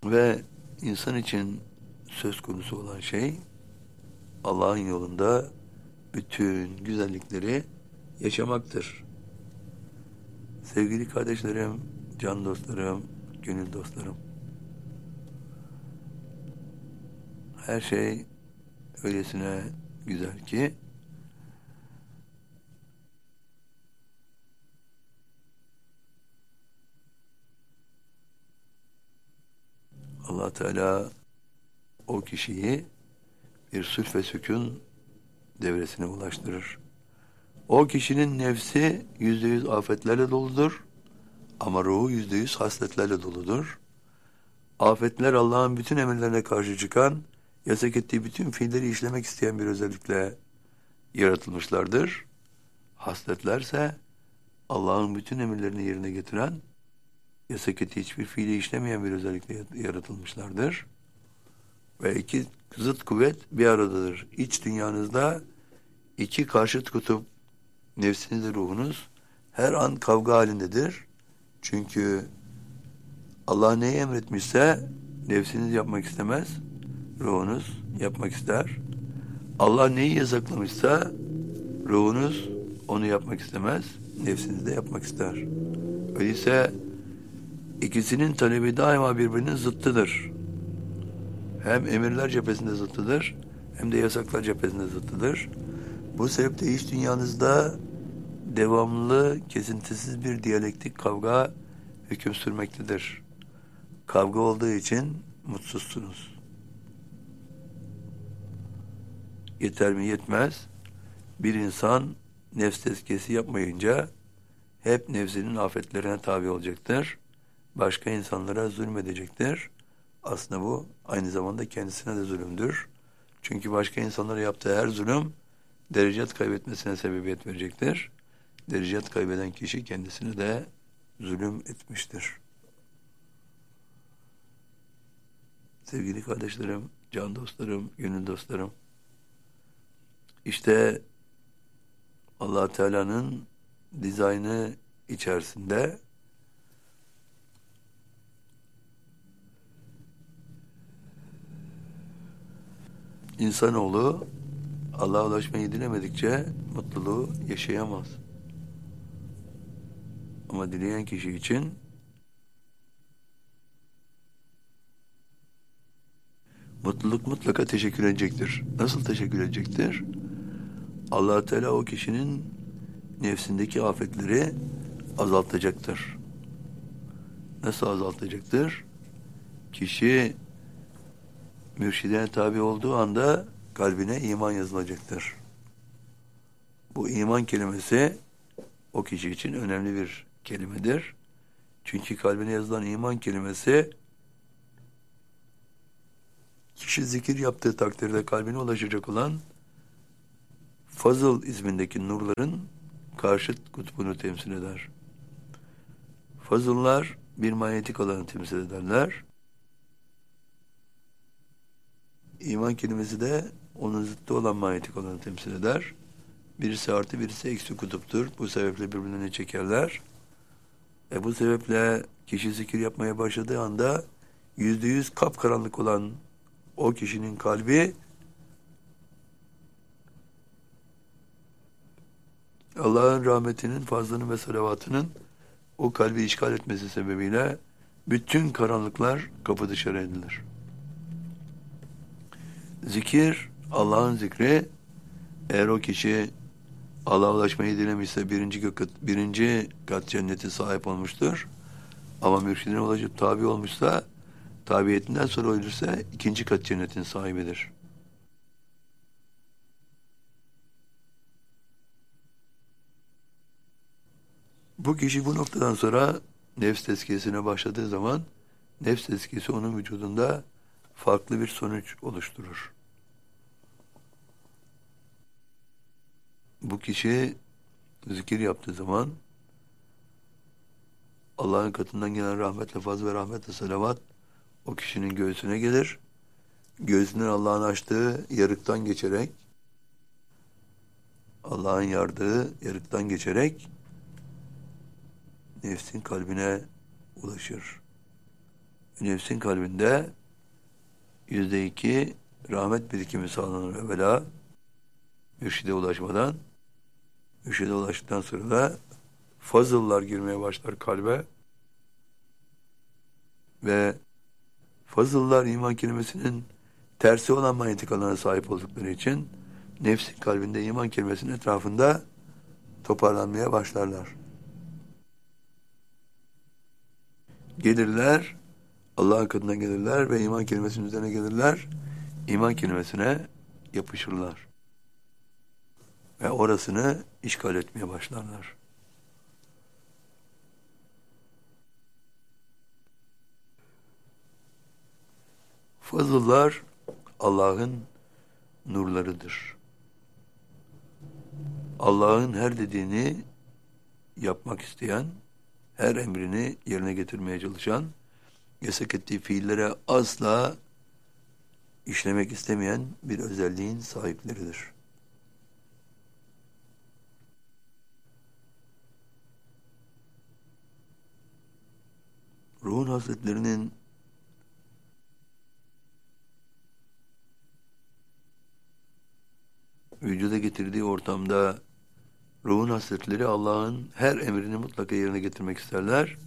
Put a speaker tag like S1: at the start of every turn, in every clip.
S1: Ve insan için söz konusu olan şey Allah'ın yolunda bütün güzellikleri yaşamaktır. Sevgili kardeşlerim, can dostlarım, gönül dostlarım. Her şey öylesine güzel ki Allah Teala o kişiyi bir sülh ve sükun devresine ulaştırır. O kişinin nefsi %100 afetlerle doludur ama ruhu %100 hasletlerle doludur. Afetler Allah'ın bütün emirlerine karşı çıkan, yasak ettiği bütün fiilleri işlemek isteyen bir özellikle yaratılmışlardır. Hasletlerse Allah'ın bütün emirlerini yerine getiren, yasak ettiği hiçbir fiili işlemeyen bir özellikle yaratılmışlardır. Ve iki zıt kuvvet bir aradadır. İç dünyanızda iki karşıt kutup, nefsiniz ve ruhunuz her an kavga halindedir. Çünkü Allah neyi emretmişse nefsiniz yapmak istemez, ruhunuz yapmak ister. Allah neyi yasaklamışsa ruhunuz onu yapmak istemez, nefsiniz de yapmak ister. Öyleyse ikisinin talebi daima birbirinin zıttıdır. Hem emirler cephesinde zıttıdır, hem de yasaklar cephesinde zıttıdır. Bu sebeple iç dünyanızda devamlı, kesintisiz bir diyalektik kavga hüküm sürmektedir. Kavga olduğu için mutsuzsunuz. Yeter mi? Yetmez. Bir insan nefs tezkiyesi yapmayınca hep nefsinin afetlerine tabi olacaktır. Başka insanlara zulmedecektir. Aslında bu aynı zamanda kendisine de zulümdür. Çünkü başka insanlara yaptığı her zulüm derecet kaybetmesine sebebiyet verecektir. Derecet kaybeden kişi kendisine de zulüm etmiştir. Sevgili kardeşlerim, can dostlarım, gönül dostlarım, İşte Allah Teala'nın dizaynı içerisinde insanoğlu Allah'a ulaşmayı dilemedikçe mutluluğu yaşayamaz. Ama dileyen kişi için mutluluk mutlaka teşekkür edecektir. Nasıl teşekkür edecektir? Allah Teala o kişinin nefsindeki afetleri azaltacaktır. Nasıl azaltacaktır? Kişi mürşidine tabi olduğu anda kalbine iman yazılacaktır. Bu iman kelimesi o kişi için önemli bir kelimedir. Çünkü kalbine yazılan iman kelimesi kişi zikir yaptığı takdirde kalbine ulaşacak olan Fazıl ismindeki nurların karşıt kutbunu temsil eder. Fazıllar bir manyetik alanı temsil ederler. İman kelimesi de onun zıttı olan manyetik alanı temsil eder. Birisi artı, birisi eksi kutuptur. Bu sebeple birbirlerini çekerler. Bu sebeple kişi zikir yapmaya başladığı anda %100 kapkaranlık olan o kişinin kalbi Allah'ın rahmetinin, fazlının ve salavatının o kalbi işgal etmesi sebebiyle bütün karanlıklar kapı dışarı edilir. Zikir, Allah'ın zikri, eğer o kişi Allah'a ulaşmayı dilemişse birinci kat cennete sahip olmuştur. Ama mürşidine ulaşıp tabi olmuşsa, tabiyetinden sonra ölürse ikinci kat cennetin sahibidir. Bu kişi bu noktadan sonra nefs tezkiyesine başladığı zaman nefs tezkiyesi onun vücudunda farklı bir sonuç oluşturur. Bu kişi zikir yaptığı zaman Allah'ın katından gelen rahmetle, fazl ve rahmetle salavat o kişinin göğsüne gelir. Göğsünden Allah'ın açtığı yarıktan geçerek, Allah'ın yardığı yarıktan geçerek nefsin kalbine ulaşır. nefsin kalbinde %2 rahmet birikimi sağlanır evvela mürşide ulaşmadan. Mürşide ulaştıktan sonra da fazıllar girmeye başlar kalbe ve fazıllar iman kelimesinin tersi olan manyetik alana sahip oldukları için nefsin kalbinde iman kelimesinin etrafında toparlanmaya başlarlar. Gelirler, Allah'ın katına gelirler ve iman kelimesinin üzerine gelirler. İman kelimesine yapışırlar. Ve orasını işgal etmeye başlarlar. Fazıllar Allah'ın nurlarıdır. Allah'ın her dediğini yapmak isteyen, her emrini yerine getirmeye çalışan, yasak ettiği fiillere asla işlemek istemeyen bir özelliğin sahipleridir. Ruhun hasletlerinin vücuda getirdiği ortamda ruhun hasletleri Allah'ın her emrini mutlaka yerine getirmek isterler.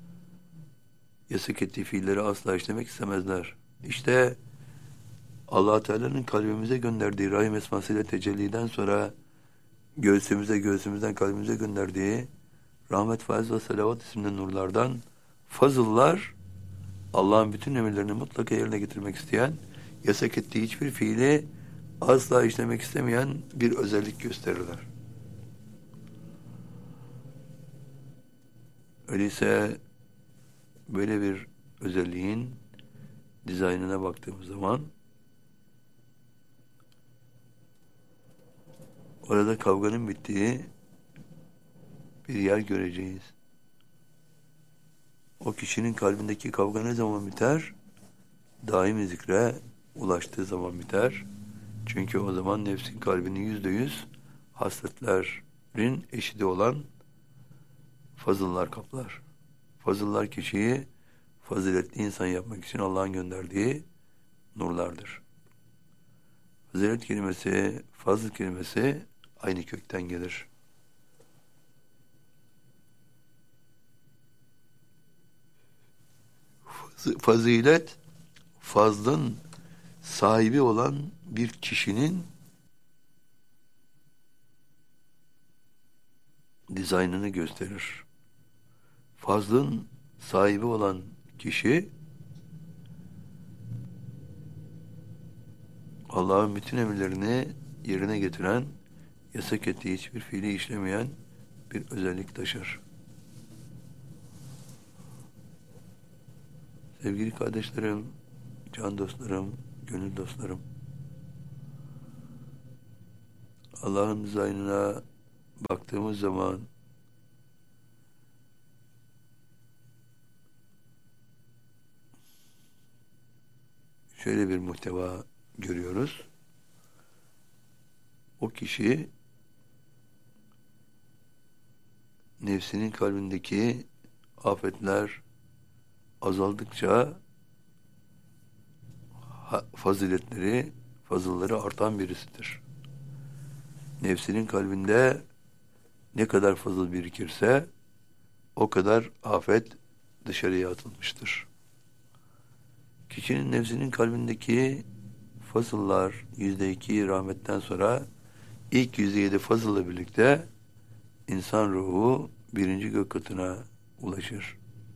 S1: Yasak ettiği fiilleri asla işlemek istemezler. İşte Allah Teala'nın kalbimize gönderdiği rahim esmasıyla tecelliden sonra göğsümüzden kalbimize gönderdiği rahmet, faiz ve selavat isimli nurlardan fazıllar Allah'ın bütün emirlerini mutlaka yerine getirmek isteyen, yasak ettiği hiçbir fiili asla işlemek istemeyen bir özellik gösterirler. Öyleyse böyle bir özelliğin dizaynına baktığımız zaman orada kavganın bittiği bir yer göreceğiz. O kişinin kalbindeki kavga ne zaman biter? Daimi zikre ulaştığı zaman biter. Çünkü o zaman nefsin kalbini %100 hasletlerin eşidi olan fazıllar kaplar. Fazıllar kişiyi faziletli insan yapmak için Allah'ın gönderdiği nurlardır. Fazilet kelimesi, fazıl kelimesi aynı kökten gelir. Fazilet, fazlın sahibi olan bir kişinin dizaynını gösterir. Fazlın sahibi olan kişi Allah'ın bütün emirlerini yerine getiren, yasak ettiği hiçbir fiili işlemeyen bir özellik taşır. Sevgili kardeşlerim, can dostlarım, gönül dostlarım, Allah'ın dizaynına baktığımız zaman şöyle bir muhteva görüyoruz. O kişi nefsinin kalbindeki afetler azaldıkça fazılları artan birisidir. Nefsinin kalbinde ne kadar fazıl birikirse o kadar afet dışarıya atılmıştır. Kişinin nefsinin kalbindeki fazıllar %2 rahmetten sonra ilk %7 fazılla birlikte insan ruhu birinci gök katına ulaşır.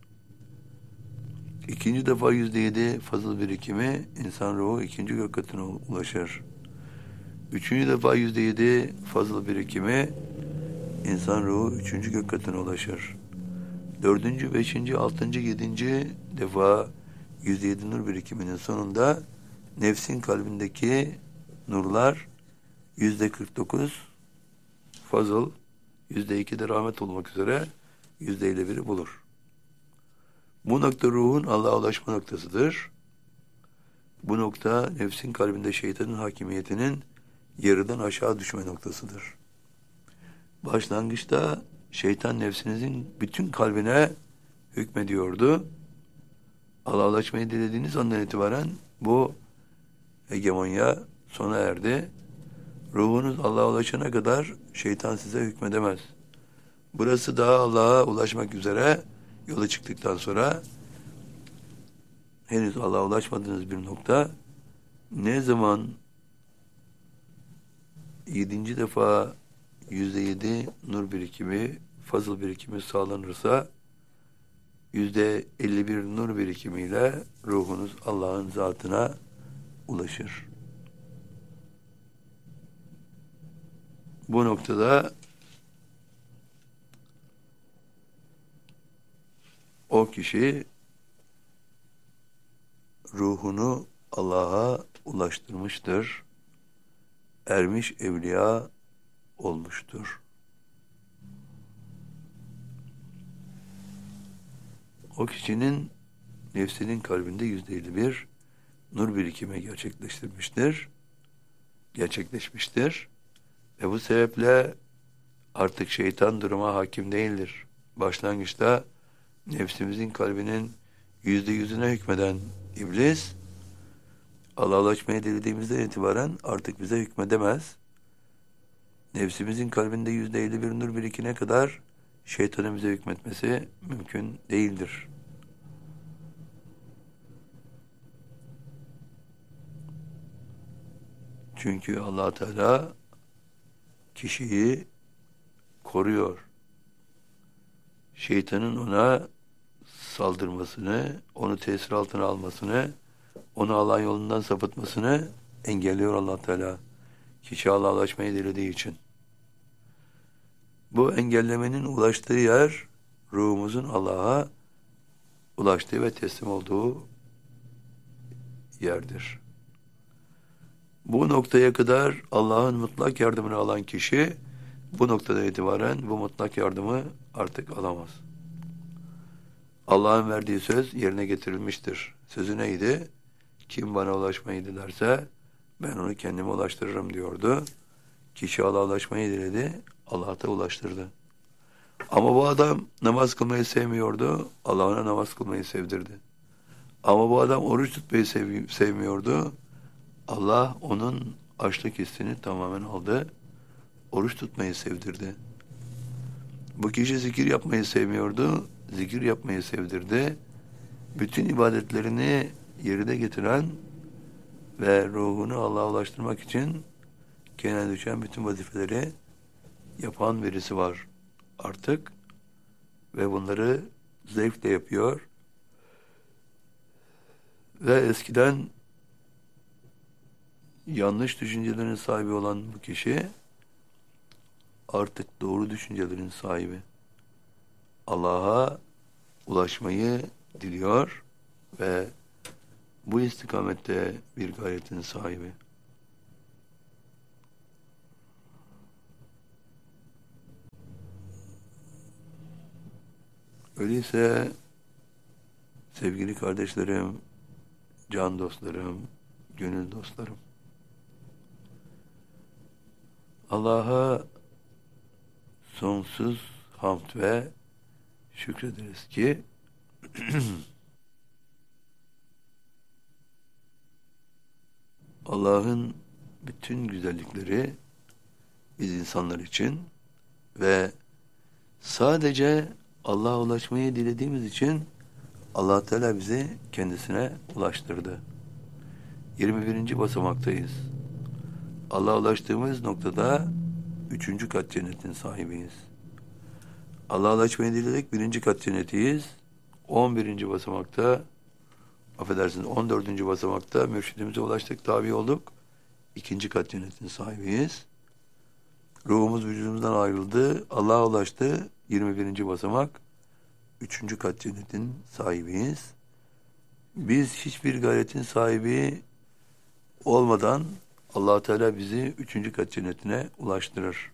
S1: İkinci defa %7 fazıl birikimi insan ruhu ikinci gök katına ulaşır. Üçüncü defa %7 fazıl birikimi insan ruhu üçüncü gök katına ulaşır. Dördüncü, beşinci, altıncı, yedinci defa %7 nur birikiminin sonunda nefsin kalbindeki nurlar %49 fazıl, %2 de rahmet olmak üzere %51'i bulur. Bu nokta ruhun Allah'a ulaşma noktasıdır. Bu nokta nefsin kalbinde şeytanın hakimiyetinin yarıdan aşağı düşme noktasıdır. Başlangıçta şeytan nefsinizin bütün kalbine hükmediyordu. Allah'a ulaşmayı dilediğiniz andan itibaren bu hegemonya sona erdi. Ruhunuz Allah'a ulaşana kadar şeytan size hükmedemez. Burası daha Allah'a ulaşmak üzere yola çıktıktan sonra henüz Allah'a ulaşmadığınız bir nokta. Ne zaman 7. defa %7 nur birikimi, fazıl birikimi sağlanırsa %51 nur birikimiyle ruhunuz Allah'ın zatına ulaşır. Bu noktada o kişi ruhunu Allah'a ulaştırmıştır. Ermiş evliya olmuştur. O kişinin nefsinin kalbinde %51 nur birikimi gerçekleşmiştir. Ve bu sebeple artık şeytan duruma hakim değildir. Başlangıçta nefsimizin kalbinin %100'üne hükmeden iblis, Allah'a ulaşmaya dilediğimizden itibaren artık bize hükmedemez. Nefsimizin kalbinde %51 nur birikine kadar şeytanın bize hükmetmesi mümkün değildir. Çünkü Allah Teala kişiyi koruyor. Şeytanın ona saldırmasını, onu tesir altına almasını, onu Allah yolundan sapıtmasını engelliyor Allah Teala. Kişi Allah'a ulaşmayı dilediği için. Bu engellemenin ulaştığı yer, ruhumuzun Allah'a ulaştığı ve teslim olduğu yerdir. Bu noktaya kadar Allah'ın mutlak yardımını alan kişi, bu noktada itibaren bu mutlak yardımı artık alamaz. Allah'ın verdiği söz yerine getirilmiştir. Sözü neydi? Kim bana ulaşmayı dilerse ben onu kendime ulaştırırım diyordu. Kişi Allah'a ulaşmayı diledi, Allah da ulaştırdı. Ama bu adam namaz kılmayı sevmiyordu, Allah ona namaz kılmayı sevdirdi. Ama bu adam oruç tutmayı sevmiyordu, Allah onun açlık hissini tamamen aldı, oruç tutmayı sevdirdi. Bu kişi zikir yapmayı sevmiyordu, zikir yapmayı sevdirdi. Bütün ibadetlerini yerine getiren ve ruhunu Allah'a ulaştırmak için kendine düşen bütün vazifeleri yapan birisi var artık ve bunları zevkle yapıyor. Ve eskiden yanlış düşüncelerin sahibi olan bu kişi artık doğru düşüncelerin sahibi. Allah'a ulaşmayı diliyor ve bu istikamette bir gayretin sahibi. Öyleyse sevgili kardeşlerim, can dostlarım, gönül dostlarım, Allah'a sonsuz hamd ve şükrederiz ki Allah'ın bütün güzellikleri biz insanlar için ve sadece Allah'a ulaşmayı dilediğimiz için Allah Teala bizi kendisine ulaştırdı. 21. basamaktayız. Allah'a ulaştığımız noktada 3. kat cennetin sahibiyiz. Allah'a ulaşmayı diledik 1. kat cennetiyiz. 11. basamakta, affedersiniz 14. basamakta mürşidimize ulaştık, tabi olduk. 2. kat cennetin sahibiyiz. Ruhumuz vücudumuzdan ayrıldı, Allah'a ulaştı. 21. basamak, 3. kat cennetin sahibiyiz. Biz hiçbir gayretin sahibi olmadan Allah Teala bizi 3. kat cennetine ulaştırır.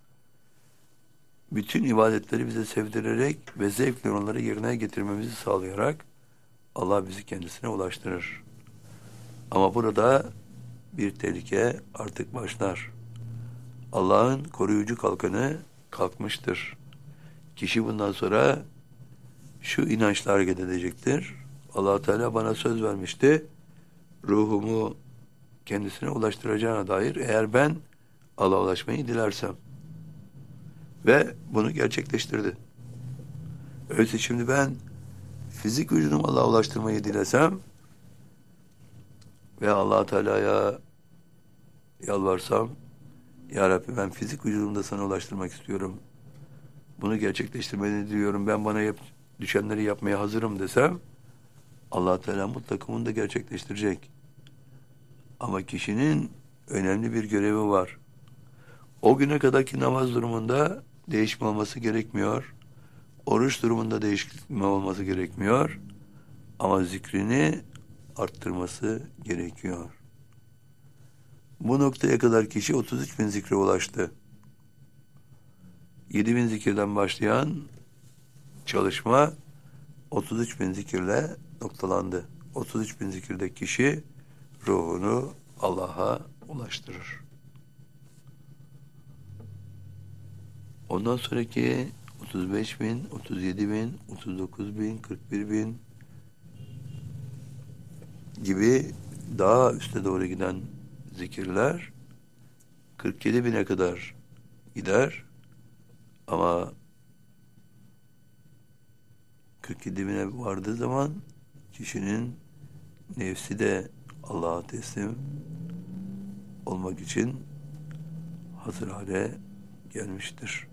S1: Bütün ibadetleri bize sevdirerek ve zevkle onları yerine getirmemizi sağlayarak Allah bizi kendisine ulaştırır. Ama burada bir tehlike artık başlar. Allah'ın koruyucu kalkanı kalkmıştır. Kişi bundan sonra şu inançla hareket edecektir. Allah Teala bana söz vermişti. Ruhumu kendisine ulaştıracağına dair, eğer ben Allah'a ulaşmayı dilersem. Ve bunu gerçekleştirdi. Öyleyse şimdi ben fizik vücudumu Allah'a ulaştırmayı dilesem ve Allah Teala'ya yalvarsam, Ya Rabbi, ben fizik vücudumu da sana ulaştırmak istiyorum. Bunu gerçekleştirmeni diliyorum. Ben bana düşenleri yapmaya hazırım desem, Allah Teala mutlaka bunu da gerçekleştirecek. Ama kişinin önemli bir görevi var. O güne kadarki namaz durumunda değişme olması gerekmiyor. Oruç durumunda değişme olması gerekmiyor. Ama zikrini arttırması gerekiyor. Bu noktaya kadar kişi 33 bin zikre ulaştı. 7 bin zikirden başlayan çalışma 33 bin zikirle noktalandı. 33 bin zikirde kişi ruhunu Allah'a ulaştırır. Ondan sonraki 35 bin, 37 bin, 39 bin, 41 bin gibi daha üste doğru giden zikirler 47 bine kadar gider. Ama 47 bine vardığı zaman kişinin nefsi de Allah'a teslim olmak için hazır hale gelmiştir.